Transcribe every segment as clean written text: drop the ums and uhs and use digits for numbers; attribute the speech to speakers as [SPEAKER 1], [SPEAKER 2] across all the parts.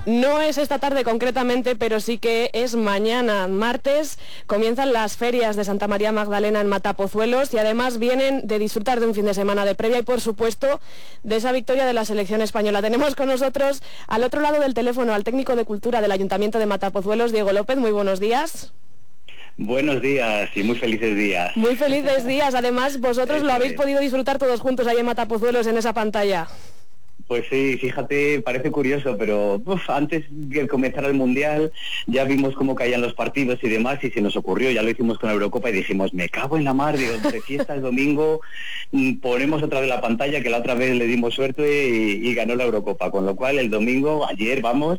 [SPEAKER 1] No es esta tarde concretamente, pero sí que es mañana, martes, comienzan las ferias de Santa María Magdalena en Matapozuelos y además vienen de disfrutar de un fin de semana de previa y por supuesto de esa victoria de la selección española. Tenemos con nosotros al otro lado del teléfono al técnico de Cultura del Ayuntamiento de Matapozuelos, Diego López. Muy buenos días.
[SPEAKER 2] Buenos días y muy felices días.
[SPEAKER 1] Muy felices días, además vosotros lo habéis podido disfrutar todos juntos ahí en Matapozuelos en esa pantalla.
[SPEAKER 2] Pues sí, fíjate, parece curioso, pero antes de comenzar el Mundial ya vimos cómo caían los partidos y demás y se nos ocurrió, ya lo hicimos con la Eurocopa y dijimos, me cago en la mar, digo, de fiesta el domingo ponemos otra vez la pantalla, que la otra vez le dimos suerte y ganó la Eurocopa, con lo cual el domingo, ayer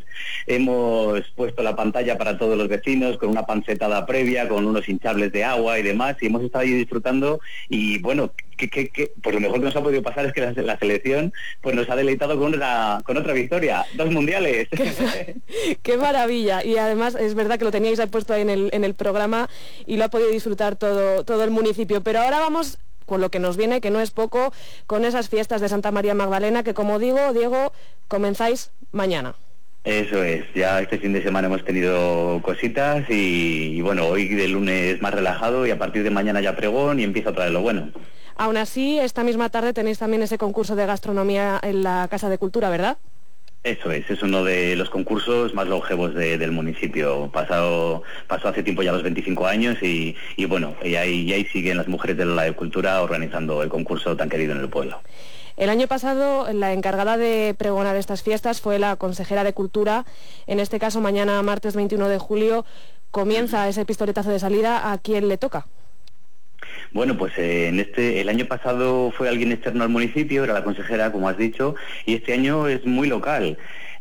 [SPEAKER 2] hemos puesto la pantalla para todos los vecinos con una pancetada previa, con unos hinchables de agua y demás y hemos estado ahí disfrutando y bueno, pues lo mejor que nos ha podido pasar es que la selección pues nos ha deleitado con otra victoria, 2 mundiales.
[SPEAKER 1] Qué maravilla, y además es verdad que lo teníais puesto ahí en el programa y lo ha podido disfrutar todo el municipio, pero ahora vamos con lo que nos viene, que no es poco, con esas fiestas de Santa María Magdalena que, como digo, Diego, comenzáis mañana.
[SPEAKER 2] Eso es, ya este fin de semana hemos tenido cositas y bueno, hoy de lunes más relajado y a partir de mañana ya pregón y empieza otra vez lo bueno.
[SPEAKER 1] Aún así, esta misma tarde tenéis también ese concurso de gastronomía en la Casa de Cultura, ¿verdad?
[SPEAKER 2] Eso es uno de los concursos más longevos del municipio. Pasó hace tiempo ya los 25 años y bueno, y ahí siguen las mujeres de la cultura organizando el concurso tan querido en el pueblo.
[SPEAKER 1] El año pasado la encargada de pregonar estas fiestas fue la consejera de Cultura. En este caso, mañana, martes 21 de julio, comienza ese pistoletazo de salida. ¿A quién le toca?
[SPEAKER 2] Bueno, pues el año pasado fue alguien externo al municipio, era la consejera, como has dicho, y este año es muy local.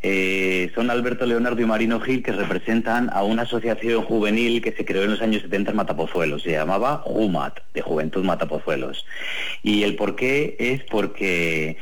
[SPEAKER 2] Son Alberto Leonardo y Marino Gil, que representan a una asociación juvenil que se creó en los años 70 en Matapozuelos, se llamaba JUMAT, de Juventud Matapozuelos. Y el porqué es porque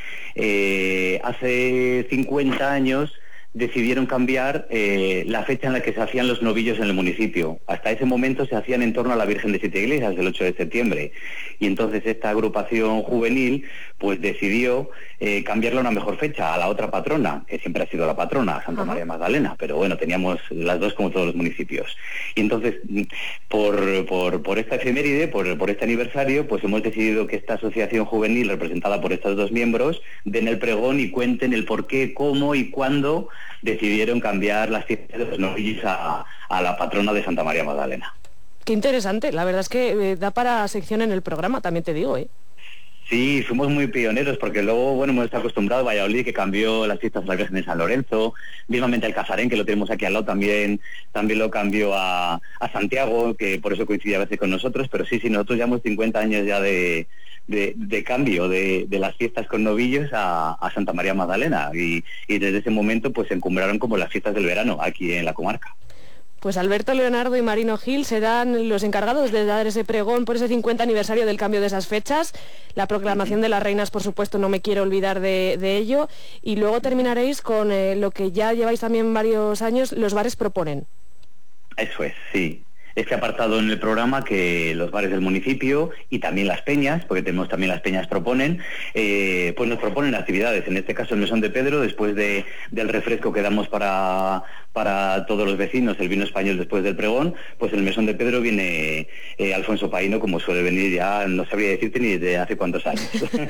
[SPEAKER 2] hace 50 años decidieron cambiar la fecha en la que se hacían los novillos en el municipio. Hasta ese momento se hacían en torno a la Virgen de Siete Iglesias, el 8 de septiembre. Y entonces esta agrupación juvenil pues decidió cambiarla a una mejor fecha, a la otra patrona, que siempre ha sido la patrona, Santa María Magdalena, pero bueno, teníamos las dos como todos los municipios. Y entonces, por esta efeméride, por este aniversario, pues hemos decidido que esta asociación juvenil, representada por estos 2 miembros, den el pregón y cuenten el por qué, cómo y cuándo decidieron cambiar las fiestas de los novillos a la patrona de Santa María Magdalena.
[SPEAKER 1] Qué interesante, la verdad es que da para sección en el programa, también te digo, ¿eh?
[SPEAKER 2] Sí, fuimos muy pioneros porque luego, bueno, hemos estado acostumbrados a Valladolid, que cambió las fiestas de la Virgen de San Lorenzo, mismamente el Cazarén, que lo tenemos aquí al lado, también lo cambió a Santiago, que por eso coincide a veces con nosotros, pero sí, nosotros llevamos 50 años ya de cambio de las fiestas con novillos a Santa María Magdalena y desde ese momento pues se encumbraron como las fiestas del verano aquí en la comarca.
[SPEAKER 1] Pues Alberto Leonardo y Marino Gil serán los encargados de dar ese pregón por ese 50 aniversario del cambio de esas fechas. La proclamación de las reinas, por supuesto, no me quiero olvidar de ello. Y luego terminaréis con lo que ya lleváis también varios años, los bares proponen.
[SPEAKER 2] Eso es, sí. Este apartado en el programa que los bares del municipio y también las peñas, porque tenemos también las peñas proponen, pues nos proponen actividades. En este caso el Mesón de Pedro, después del refresco que damos para todos los vecinos, el vino español después del pregón, pues en el Mesón de Pedro viene Alfonso Paíno, como suele venir ya, no sabría decirte ni desde hace cuántos años.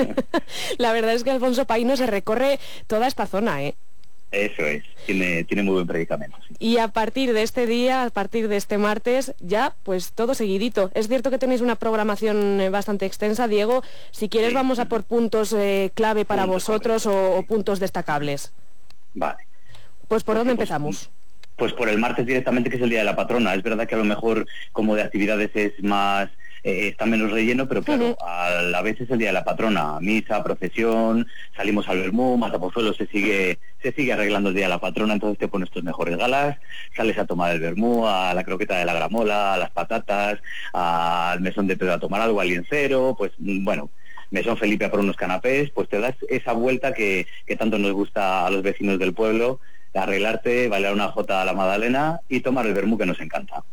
[SPEAKER 1] La verdad es que Alfonso Paíno se recorre toda esta zona, ¿eh?
[SPEAKER 2] Eso es, tiene muy buen predicamento. Sí.
[SPEAKER 1] Y a partir de este día, a partir de este martes, ya pues todo seguidito. Es cierto que tenéis una programación bastante extensa, Diego. Si quieres vamos a por puntos clave para vosotros o puntos destacables.
[SPEAKER 2] Vale.
[SPEAKER 1] Pues ¿por dónde empezamos?
[SPEAKER 2] Pues por el martes directamente, que es el Día de la Patrona. Es verdad que a lo mejor como de actividades es más... está menos relleno, pero claro, a la vez es el Día de la Patrona, misa, procesión, salimos al Vermú, Matapozuelos se sigue arreglando el Día de la Patrona, entonces te pones tus mejores galas, sales a tomar el Vermú, a la croqueta de la gramola, a las patatas, al Mesón de Pedro a tomar algo, al liencero, pues bueno, Mesón Felipe a por unos canapés, pues te das esa vuelta que tanto nos gusta a los vecinos del pueblo, arreglarte, bailar una jota a la Magdalena y tomar el vermú, que nos encanta.